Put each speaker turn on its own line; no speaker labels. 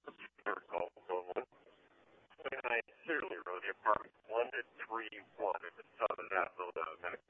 I recall going one. And I clearly wrote the apartment 1 to 3 1 at the top of that little